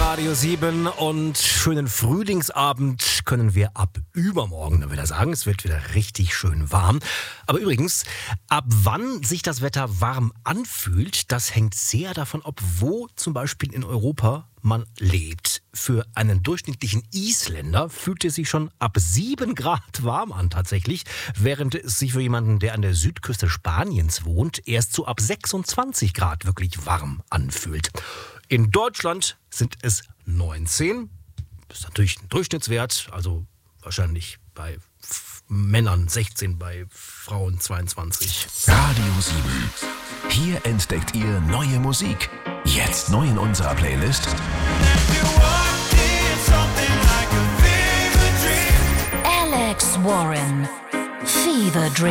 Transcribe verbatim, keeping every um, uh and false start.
Radio sieben und schönen Frühlingsabend können wir ab übermorgen dann wieder sagen. Es wird wieder richtig schön warm. Aber übrigens, ab wann sich das Wetter warm anfühlt, das hängt sehr davon ab, wo zum Beispiel in Europa man lebt. Für einen durchschnittlichen Isländer fühlt es sich schon ab sieben Grad warm an tatsächlich, während es sich für jemanden, der an der Südküste Spaniens wohnt, erst so ab sechsundzwanzig Grad wirklich warm anfühlt. In Deutschland sind es neunzehn. Das ist natürlich ein Durchschnittswert, also wahrscheinlich bei F- Männern sechzehn, bei Frauen zweiundzwanzig. Radio sieben. Hier entdeckt ihr neue Musik. Jetzt neu in unserer Playlist. Alex Warren, Fever Dream.